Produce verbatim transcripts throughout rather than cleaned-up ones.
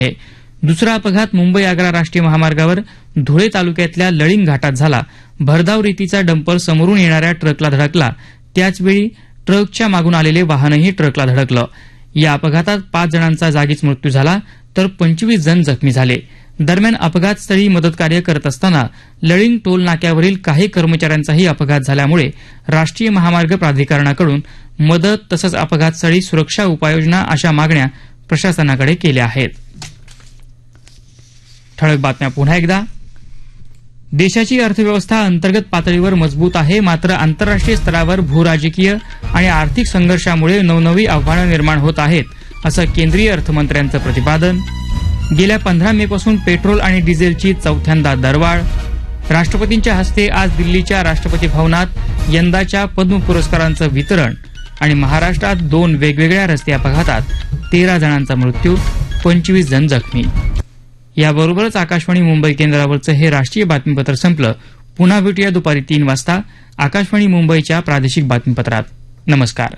दुसरा अपघात मुंबई आग्रा राष्ट्रीय महामार्गावर धुळे तालुक्यातल्या लळिंग घाटात झाला. भरधाव रेतीचा डंपर समोरून येणाऱ्या ट्रकला धडकला. त्याचवेळी ट्रकच्या मागून आलेले वाहनही ट्रकला धडकलं. या अपघातात पाच जणांचा जागीच मृत्यू झाला तर पंचवीस जण जखमी झाले. दरम्यान अपघातस्थळी मदतकार्य करत असताना लळिंग टोल नाक्यावरील काही कर्मचाऱ्यांचाही अपघात झाल्यामुळे राष्ट्रीय महामार्ग प्राधिकरणाकडून मदत तसंच अपघातस्थळी सुरक्षा उपाययोजना अशा मागण्या प्रशासनाकडे केल्या आहेत. ठळक बातम्या पुन्हा एकदा. देशाची अर्थव्यवस्था अंतर्गत पातळीवर मजबूत आहे, मात्र आंतरराष्ट्रीय स्तरावर भूराजकीय आणि आर्थिक संघर्षामुळे नवनवी आव्हानं निर्माण होत आहेत, असं केंद्रीय अर्थमंत्र्यांचं प्रतिपादन. गेल्या पंधरा मे पासून पेट्रोल आणि डिझेलची चौथ्यांदा दरवाढ. राष्ट्रपतींच्या हस्ते आज दिल्लीच्या राष्ट्रपती भवनात यंदाच्या पद्म पुरस्कारांचं वितरण. आणि महाराष्ट्रात दोन वेगवेगळ्या रस्ते अपघातात तेरा जणांचा मृत्यू, पंचवीस जण जखमी. याबरोबरच आकाशवाणी मुंबई केंद्रावरचं हे राष्ट्रीय बातमीपत्र संपलं. पुन्हा भेटूया दुपारी तीन वाजता आकाशवाणी मुंबईच्या प्रादेशिक बातमीपत्रात. नमस्कार.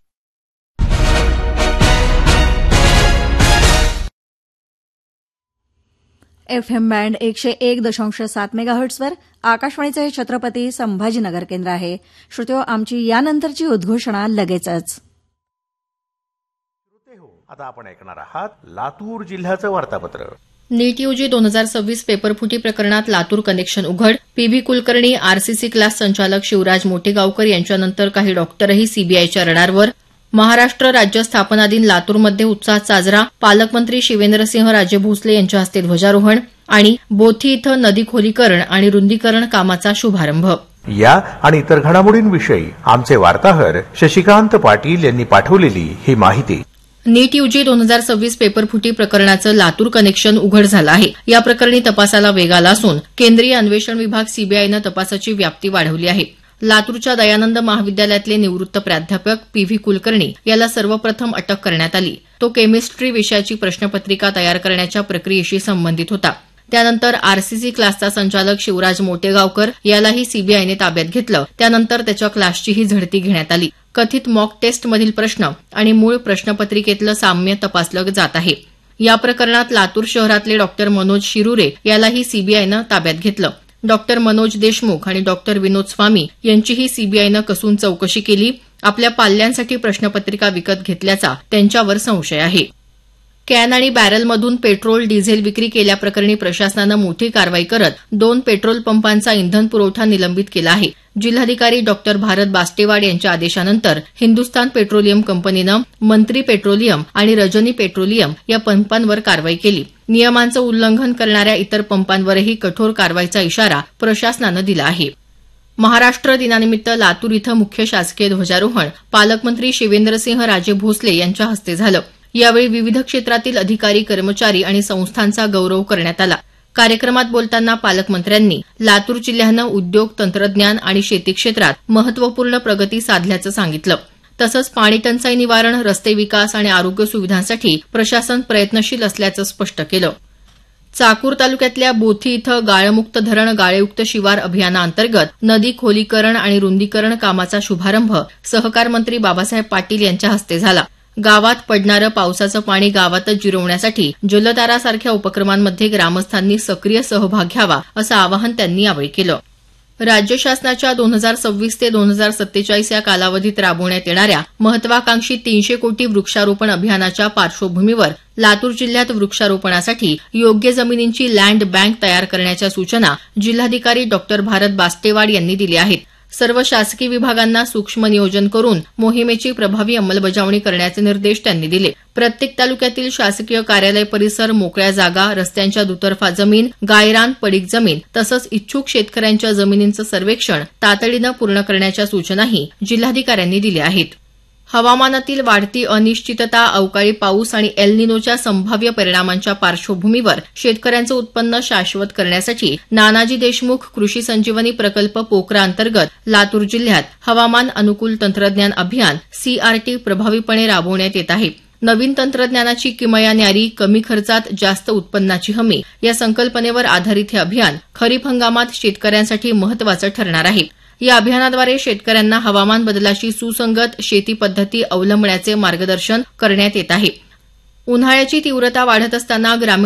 एफ एम बँड एकशे एक दशांश सात मेगाहर्ट्सवर आकाशवाणीचं हे छत्रपती संभाजीनगर केंद्र आहे. श्रोत्यो, आमची यानंतरची उद्घोषणा लगेचच. आता आपण ऐकणार आहात लातूर जिल्ह्याचं वार्तापत्र. नीट यूजी दोन हजार सव्वीस पेपरफुटी प्रकरणात लातूर कनेक्शन उघड. पीव्ही कुलकर्णी, आरसीसी क्लास संचालक शिवराज मोठेगावकर यांच्यानंतर काही डॉक्टरही सीबीआयच्या रडारवर. महाराष्ट्र राज्य स्थापना दिन लातूरमध्ये उत्साहात साजरा. पालकमंत्री शिवेंद्रसिंह राजे भोसले यांच्या हस्ते ध्वजारोहण. आणि बोथी इथं नदी खोलीकरण आणि रुंदीकरण कामाचा शुभारंभ. या आणि इतर घडामोडींविषयी आमचे वार्ताहर शशिकांत पाटील यांनी पाठवलेली ही माहिती. नीट यूजी दोन हजार सव्वीस पेपरफुटी प्रकरणाचं लातूर कनेक्शन उघड झालं आहे. या प्रकरणी तपासाला वेग आला असून केंद्रीय अन्वेषण विभाग सीबीआयनं तपासाची व्याप्ती वाढवली आहे. लातूरच्या दयानंद महाविद्यालयातले निवृत्त प्राध्यापक पीव्ही कुलकर्णी याला सर्वप्रथम अटक करण्यात आली. तो केमिस्ट्री विषयाची प्रश्नपत्रिका तयार करण्याच्या प्रक्रियेशी संबंधित होता. त्यानंतर आरसीसी क्लासचा संचालक शिवराज मोटेगावकर यालाही सीबीआयने ताब्यात घेतलं. त्यानंतर त्याच्या क्लासचीही झडती घेण्यात आली. कथित मॉक टेस्टमधील प्रश्न आणि मूळ प्रश्नपत्रिकेतलं साम्य तपासलं जात आहे. या प्रकरणात लातूर शहरातले डॉक्टर मनोज शिरुरे यालाही सीबीआयनं ताब्यात घेतलं. डॉक्टर मनोज देशमुख आणि डॉक्टर विनोद स्वामी यांचीही सीबीआयनं कसून चौकशी केली. आपल्या पाल्यांसाठी प्रश्नपत्रिका विकत घेतल्याचा त्यांच्यावर संशय आहे. कॅन आणि बॅरलमधून पेट्रोल डिझेल विक्री केल्याप्रकरणी प्रशासनानं मोठी कारवाई करत दोन पेट्रोल पंपांचा इंधन पुरवठा निलंबित केला आहे. जिल्हाधिकारी डॉक्टर भारत बास्टेवाड यांच्या आदेशानंतर हिंदुस्तान पेट्रोलियम कंपनीनं मंत्री पेट्रोलियम आणि रजनी पेट्रोलियम या पंपांवर कारवाई केली. नियमांचं उल्लंघन करणाऱ्या इतर पंपांवरही कठोर कारवाईचा इशारा प्रशासनानं दिला आहे. महाराष्ट्र दिनानिमित्त लातूर इथं मुख्य शासकीय ध्वजारोहण पालकमंत्री शिवेंद्रसिंह राजे भोसले यांच्या हस्ते झालं. यावेळी विविध क्षेत्रातील अधिकारी, कर्मचारी आणि संस्थांचा गौरव करण्यात आला. कार्यक्रमात बोलताना पालकमंत्र्यांनी लातूर जिल्ह्यानं उद्योग, तंत्रज्ञान आणि शेती क्षेत्रात महत्वपूर्ण प्रगती साधल्याचं सांगितलं. तसंच पाणी टंचाई निवारण, रस्ते विकास आणि आरोग्य सुविधांसाठी प्रशासन प्रयत्नशील असल्याचं स्पष्ट केलं. चाकूर तालुक्यातल्या बोथी इथं गाळमुक्त धरण गाळयुक्त शिवार अभियानाअंतर्गत नदी खोलीकरण आणि रुंदीकरण कामाचा शुभारंभ सहकार मंत्री बाबासाहेब पाटील यांच्या हस्ते झाला. गावात पडणारं पावसाचं पाणी गावातच जिरवण्यासाठी जलतारासारख्या उपक्रमांमध्ये ग्रामस्थांनी सक्रिय सहभाग घ्यावा असं आवाहन त्यांनी यावेळी केलं. राज्य शासनाच्या दोन हजार सव्वीस ते दोन हजार सत्तेचाळीस या कालावधीत राबवण्यात येणाऱ्या महत्वाकांक्षी तीनशे कोटी वृक्षारोपण अभियानाच्या पार्श्वभूमीवर लातूर जिल्ह्यात वृक्षारोपणासाठी योग्य जमिनींची लँड बँक तयार करण्याच्या सूचना जिल्हाधिकारी डॉक्टर भारत बास्टेवाड यांनी दिल्या आहेत. सर्व शासकीय विभागांना सूक्ष्म नियोजन करून मोहिमेची प्रभावी अंमलबजावणी करण्याचे निर्देश त्यांनी दिले. प्रत्येक तालुक्यातील शासकीय कार्यालय परिसर, मोकळ्या जागा, रस्त्यांच्या दुतर्फा जमीन, गायरान, पडीक जमीन तसंच इच्छुक शेतकऱ्यांच्या जमिनींचं सर्वेक्षण तातडीनं पूर्ण करण्याच्या सूचनाही जिल्हाधिकाऱ्यांनी दिल्या आहेत. हवामानातील वाढती अनिश्चितता, अवकाळी पाऊस आणि एल निनोच्या संभाव्य परिणामांच्या पार्श्वभूमीवर शेतकऱ्यांचं उत्पन्न शाश्वत करण्यासाठी नानाजी देशमुख कृषी संजीवनी प्रकल्प पोकरा अंतर्गत लातूर जिल्ह्यात हवामान अनुकूल तंत्रज्ञान अभियान सीआरटी प्रभावीपणे राबवण्यात येत आहे. नवीन तंत्रज्ञानाची किमया न्यारी, कमी खर्चात जास्त उत्पन्नाची हमी या संकल्पनेवर आधारित हे अभियान खरीप हंगामात शेतकऱ्यांसाठी महत्वाचं ठरणार आहे. या अभियानाद्वारे शेतकऱ्यांना हवामान बदलाशी सुसंगत शेती पद्धती अवलंबण्याचे मार्गदर्शन करण्यात येत आहे. उन्हाळ्याची तीव्रता वाढत असताना ग्रामीण